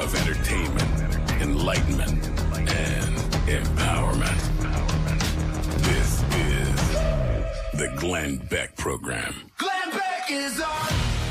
of entertainment, enlightenment, and empowerment. This is the Glenn Beck Program. Glenn Beck is on.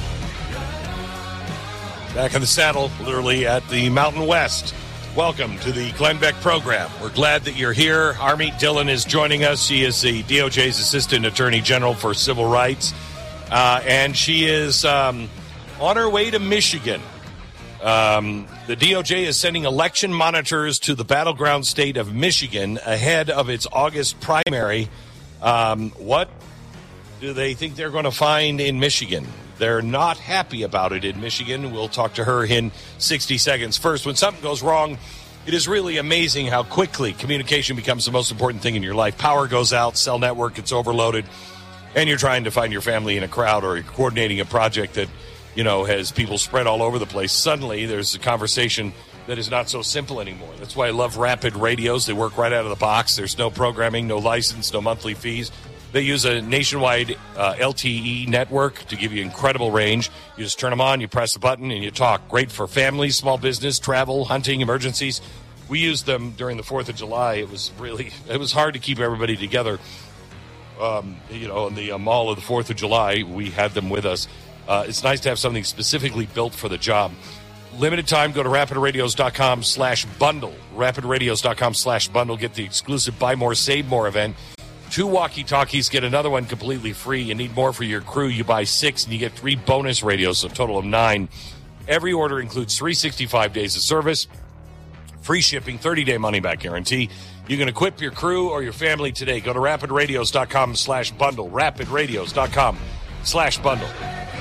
Back in the saddle, literally at the Mountain West. Welcome to the Glenn Beck Program. We're glad that you're here. Harmeet Dillon is joining us. She is the DOJ's Assistant Attorney General for Civil Rights. And she is on her way to Michigan. The DOJ is sending election monitors to the battleground state of Michigan ahead of its August primary. What do they think they're going to find in Michigan? They're not happy about it in Michigan. We'll talk to her in 60 seconds. First, when something goes wrong, it is really amazing how quickly communication becomes the most important thing in your life. Power goes out, cell network gets overloaded, and you're trying to find your family in a crowd, or you're coordinating a project that, you know, has people spread all over the place. Suddenly, there's a conversation that is not so simple anymore. That's why I love rapid radios. They work right out of the box. There's no programming, no license, no monthly fees. They use a nationwide LTE network to give you incredible range. You just turn them on, you press the button, and you talk. Great for families, small business, travel, hunting, emergencies. We used them during the 4th of July. It was hard to keep everybody together. In the mall of the 4th of July, we had them with us. It's nice to have something specifically built for the job. Limited time, go to rapidradios.com/bundle. Rapidradios.com/bundle. Get the exclusive Buy More, Save More event. 2 walkie-talkies, get another one completely free. You need more for your crew. You buy 6 and you get 3 bonus radios, so a total of 9. Every order includes 365 days of service, free shipping, 30-day money-back guarantee. You can equip your crew or your family today. Go to rapidradios.com/bundle. Rapidradios.com/bundle.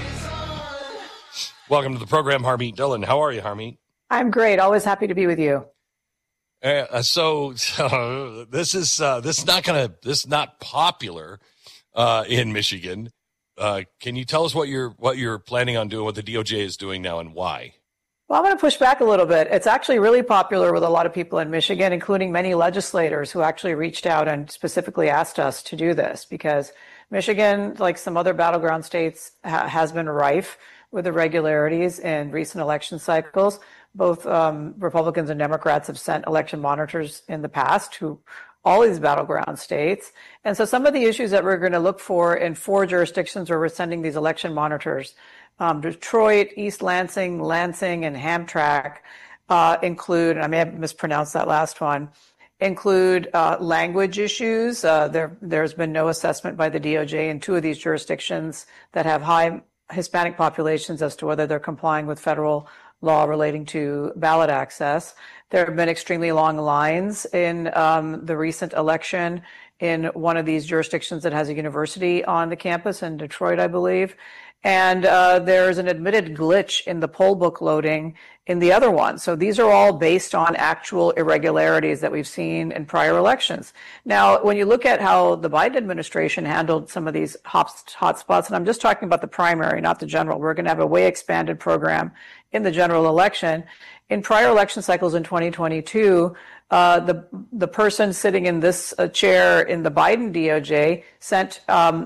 Welcome to the program, Harmeet Dillon. How are you, Harmeet? I'm great. Always happy to be with you. So this is not popular in Michigan. Can you tell us what you're planning on doing, what the DOJ is doing now, and why? Well, I'm going to push back a little bit. It's actually really popular with a lot of people in Michigan, including many legislators who actually reached out and specifically asked us to do this, because Michigan, like some other battleground states, has been rife with irregularities in recent election cycles. Both Republicans and Democrats have sent election monitors in the past to all these battleground states. And so some of the issues that we're going to look for in 4 jurisdictions where we're sending these election monitors, Detroit, East Lansing, and Hamtramck, include, and I may have mispronounced that last one, include language issues. There's been no assessment by the DOJ in 2 of these jurisdictions that have high Hispanic populations as to whether they're complying with federal law relating to ballot access. There have been extremely long lines in the recent election in one of these jurisdictions that has a university on the campus in Detroit, I believe. And there's an admitted glitch in the poll book loading in the other one. So these are all based on actual irregularities that we've seen in prior elections. Now, when you look at how the Biden administration handled some of these hot spots, and I'm just talking about the primary, not the general. We're going to have a way expanded program in the general election. In prior election cycles in 2022, the person sitting in this chair in the Biden DOJ sent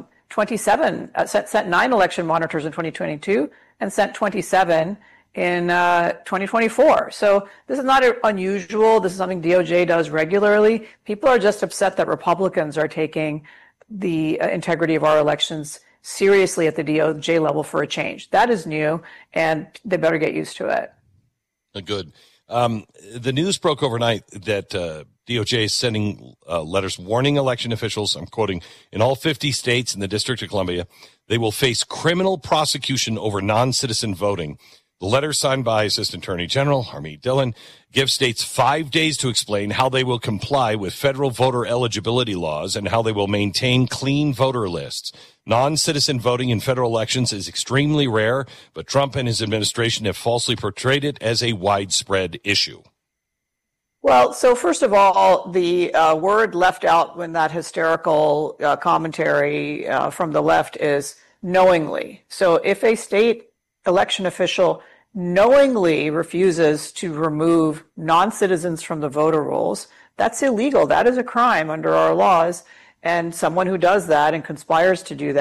9 election monitors in 2022 and sent 27 in 2024. So this is not unusual. This is something DOJ does regularly. People are just upset that Republicans are taking the integrity of our elections seriously at the DOJ level for a change. That is new, and they better get used to it. Good. The news broke overnight that DOJ is sending letters warning election officials, I'm quoting, in all 50 states and the District of Columbia, they will face criminal prosecution over non-citizen voting. The letter signed by Assistant Attorney General Harmeet Dillon gives states 5 days to explain how they will comply with federal voter eligibility laws and how they will maintain clean voter lists. Non-citizen voting in federal elections is extremely rare, but Trump and his administration have falsely portrayed it as a widespread issue. Well, so first of all, the word left out in that hysterical commentary from the left is knowingly. So if a state election official knowingly refuses to remove non-citizens from the voter rolls, that's illegal. That is a crime under our laws. And someone who does that and conspires to do that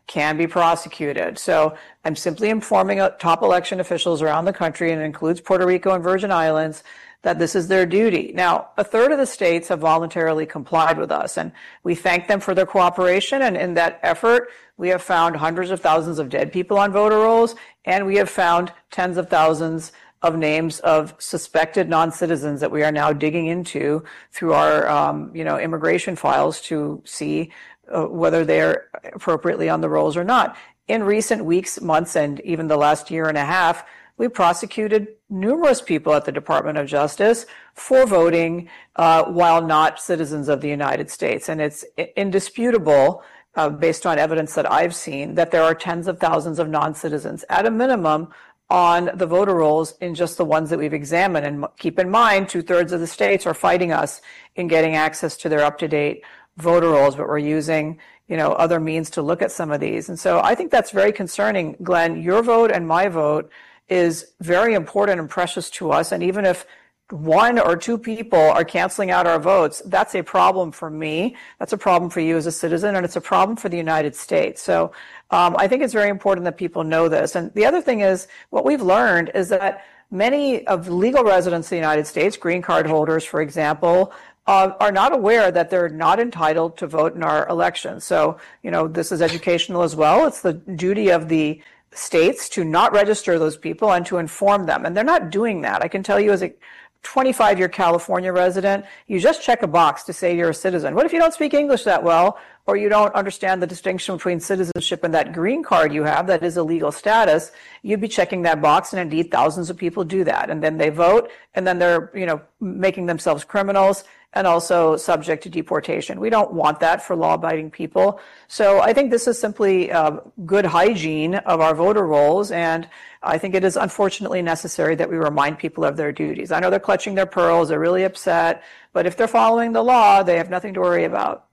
can be prosecuted. So I'm simply informing top election officials around the country, and it includes Puerto Rico and Virgin Islands, that this is their duty. Now, a third of the states have voluntarily complied with us, and we thank them for their cooperation. And in that effort, we have found hundreds of thousands of dead people on voter rolls, and we have found tens of thousands of names of suspected non-citizens that we are now digging into through our, immigration files to see whether they're appropriately on the rolls or not. In recent weeks, months, and even the last year and a half, we prosecuted numerous people at the Department of Justice for voting while not citizens of the United States. And it's indisputable, based on evidence that I've seen, that there are tens of thousands of non-citizens at a minimum on the voter rolls in just the ones that we've examined. And keep in mind, 2/3 of the states are fighting us in getting access to their up-to-date voter rolls, but we're using other means to look at some of these. And so I think that's very concerning, Glenn. Your vote and my vote is very important and precious to us. And even if one or two people are canceling out our votes, that's a problem for me. That's a problem for you as a citizen, and it's a problem for the United States. So I think it's very important that people know this. And the other thing is, what we've learned is that many of legal residents of the United States, green card holders, for example, are not aware that they're not entitled to vote in our elections. So, this is educational as well. It's the duty of the states to not register those people and to inform them. And they're not doing that. I can tell you, as a 25-year California resident, you just check a box to say you're a citizen. What if you don't speak English that well, or you don't understand the distinction between citizenship and that green card you have that is a legal status? You'd be checking that box, and indeed thousands of people do that. And then they vote, and then they're, making themselves criminals and also subject to deportation. We don't want that for law-abiding people. So I think this is simply good hygiene of our voter rolls, and I think it is unfortunately necessary that we remind people of their duties. I know they're clutching their pearls, they're really upset, but if they're following the law, they have nothing to worry about.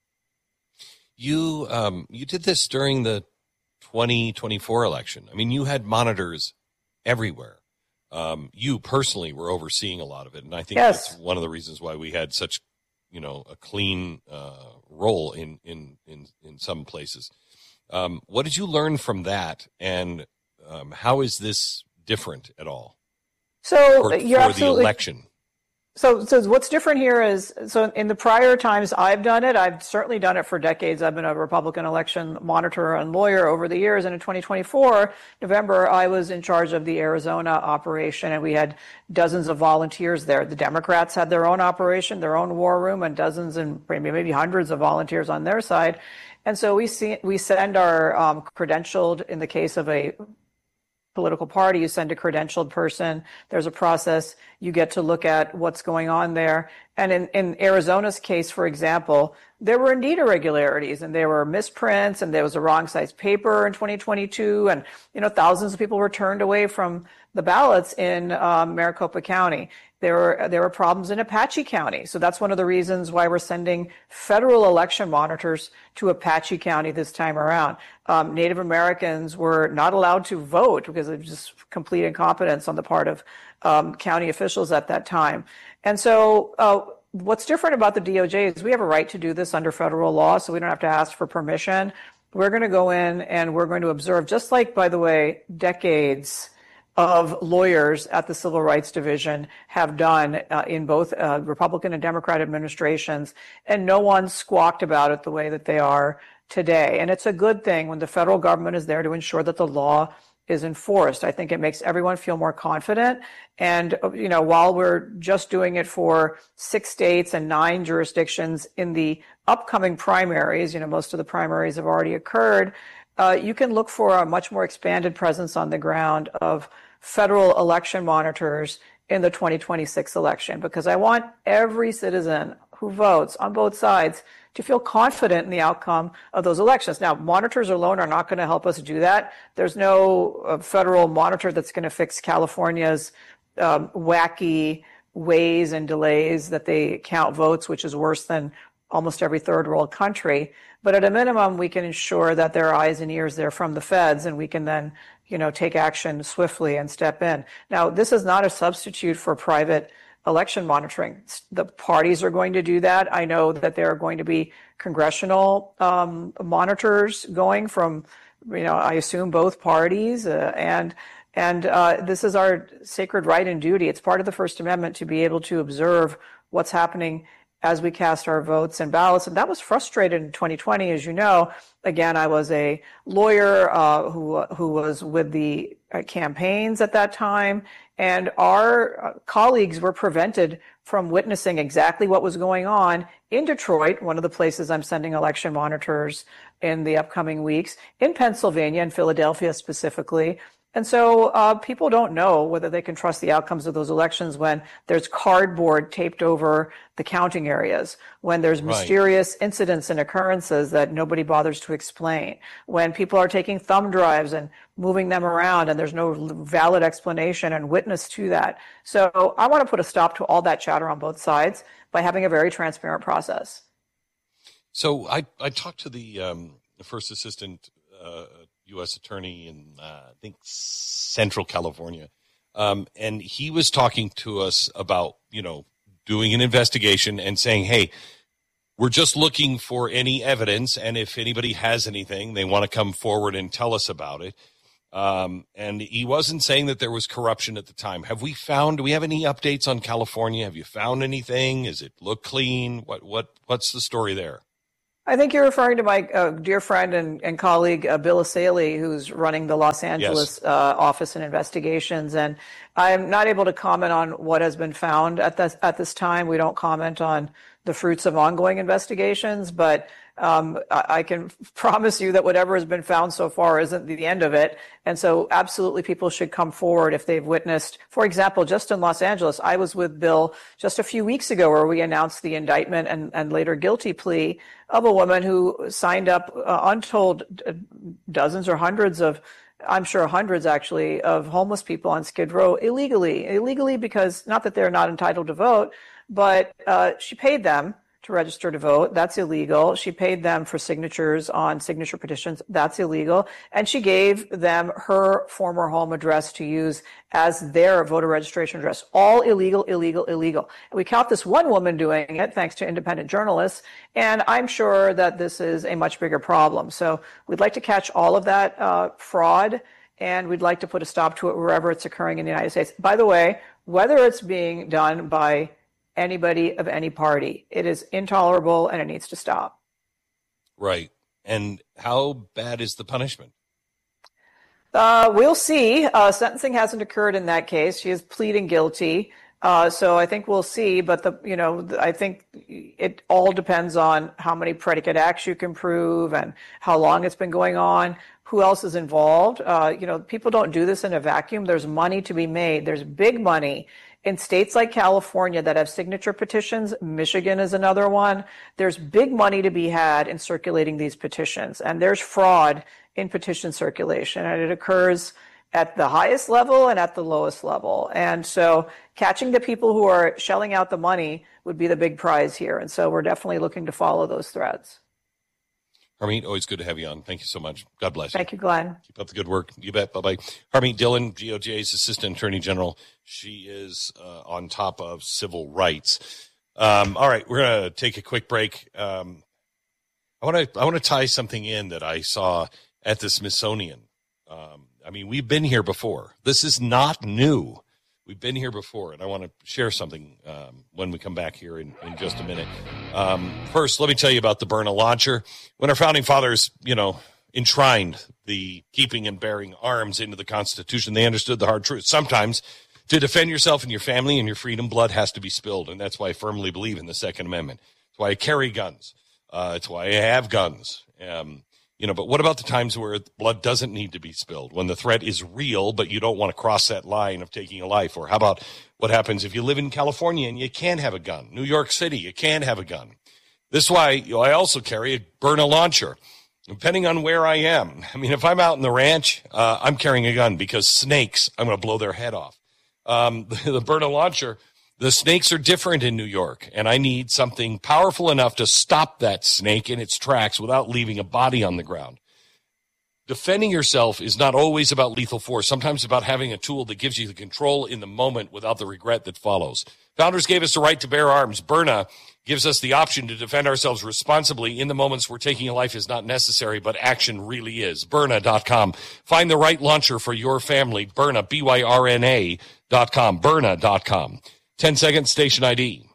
You did this during the 2024 election. I mean, you had monitors everywhere. You personally were overseeing a lot of it, and I think that's one of the reasons why we had such, a clean roll in some places. What did you learn from that, and how is this different at all? So you're for absolutely the election. So what's different here is, so in the prior times I've done it, I've certainly done it for decades. I've been a Republican election monitor and lawyer over the years. And in 2024, November, I was in charge of the Arizona operation, and we had dozens of volunteers there. The Democrats had their own operation, their own war room, and dozens and maybe hundreds of volunteers on their side. And so we send our credentialed, in the case of a political party, you send a credentialed person. There's a process. You get to look at what's going on there. And in Arizona's case, for example, there were indeed irregularities, and there were misprints, and there was a wrong size paper in 2022. And, thousands of people were turned away from the ballots in Maricopa County. There were problems in Apache County. So that's one of the reasons why we're sending federal election monitors to Apache County this time around. Native Americans were not allowed to vote because of just complete incompetence on the part of county officials at that time. And so what's different about the DOJ is we have a right to do this under federal law, so we don't have to ask for permission. We're going to go in and we're going to observe, just like, by the way, decades of lawyers at the Civil Rights Division have done in both Republican and Democrat administrations, and no one squawked about it the way that they are today. And it's a good thing when the federal government is there to ensure that the law is enforced. I think it makes everyone feel more confident. And, while we're just doing it for 6 states and 9 jurisdictions in the upcoming primaries, most of the primaries have already occurred, you can look for a much more expanded presence on the ground of federal election monitors in the 2026 election, because I want every citizen who votes on both sides to feel confident in the outcome of those elections. Now, monitors alone are not going to help us do that. There's no federal monitor that's going to fix California's wacky ways and delays that they count votes, which is worse than almost every third world country. But at a minimum, we can ensure that there are eyes and ears there from the feds, and we can then, take action swiftly and step in. Now, this is not a substitute for private election monitoring. The parties are going to do that. I know that there are going to be congressional monitors going from, I assume both parties, and this is our sacred right and duty. It's part of the First Amendment to be able to observe what's happening as we cast our votes and ballots. And that was frustrated in 2020, as you know. Again, I was a lawyer who was with the campaigns at that time, and our colleagues were prevented from witnessing exactly what was going on in Detroit, one of the places I'm sending election monitors in the upcoming weeks, in Pennsylvania and Philadelphia specifically. And so people don't know whether they can trust the outcomes of those elections when there's cardboard taped over the counting areas, when there's mysterious incidents and occurrences that nobody bothers to explain, when people are taking thumb drives and moving them around and there's no valid explanation and witness to that. So I want to put a stop to all that chatter on both sides by having a very transparent process. So I talked to the first assistant U.S. attorney in, I think, Central California. And he was talking to us about, doing an investigation and saying, hey, we're just looking for any evidence. And if anybody has anything, they want to come forward and tell us about it. And he wasn't saying that there was corruption at the time. Do we have any updates on California? Have you found anything? Does it look clean? What's the story there? I think you're referring to my dear friend and colleague, Bill Asaley, who's running the Los Angeles Office in Investigations. And I'm not able to comment on what has been found at this time. We don't comment on the fruits of ongoing investigations, but I can promise you that whatever has been found so far isn't the end of it. And so absolutely people should come forward if they've witnessed. For example, just in Los Angeles, I was with Bill just a few weeks ago where we announced the indictment and later guilty plea of a woman who signed up untold dozens or hundreds of, I'm sure hundreds actually, of homeless people on Skid Row illegally because not that they're not entitled to vote, but she paid them to register to vote. That's illegal. She paid them for signatures on signature petitions. That's illegal. And she gave them her former home address to use as their voter registration address. All illegal. And we count this one woman doing it, thanks to independent journalists. And I'm sure that this is a much bigger problem. So we'd like to catch all of that fraud, and we'd like to put a stop to it wherever it's occurring in the United States. By the way, whether it's being done by anybody of any party, it is intolerable and it needs to stop. Right. And how bad is the punishment? We'll see. Sentencing hasn't occurred in that case. She is pleading guilty. So I think we'll see. But I think it all depends on how many predicate acts you can prove and how long it's been going on. Who else is involved? People don't do this in a vacuum. There's money to be made. There's big money in states like California that have signature petitions. Michigan is another one. There's big money to be had in circulating these petitions. And there's fraud in petition circulation. And it occurs at the highest level and at the lowest level. And so catching the people who are shelling out the money would be the big prize here. And so we're definitely looking to follow those threads. Harmeet, always good to have you on. Thank you so much. God bless you. Thank you, Glenn. Keep up the good work. You bet. Bye-bye. Harmeet Dillon, DOJ's Assistant Attorney General. She is on top of civil rights. All right, we're going to take a quick break. I want to tie something in that I saw at the Smithsonian. We've been here before. This is not new. We've been here before, and I want to share something when we come back here in just a minute. First, let me tell you about the Byrna launcher. When our founding fathers, enshrined the keeping and bearing arms into the Constitution, they understood the hard truth. Sometimes, to defend yourself and your family and your freedom, blood has to be spilled, and that's why I firmly believe in the Second Amendment. It's why I carry guns. It's why I have guns. But what about the times where blood doesn't need to be spilled, when the threat is real, but you don't want to cross that line of taking a life? Or how about what happens if you live in California and you can't have a gun? New York City, you can't have a gun. This is why I also carry a Byrna launcher, depending on where I am. If I'm out in the ranch, I'm carrying a gun because snakes, I'm going to blow their head off. The Byrna launcher, the snakes are different in New York, and I need something powerful enough to stop that snake in its tracks without leaving a body on the ground. Defending yourself is not always about lethal force. Sometimes about having a tool that gives you the control in the moment without the regret that follows. Founders gave us the right to bear arms. Byrna gives us the option to defend ourselves responsibly in the moments where taking a life is not necessary, but action really is. Byrna.com. Find the right launcher for your family. Byrna, Byrna.com. Byrna.com. 10 seconds, station ID.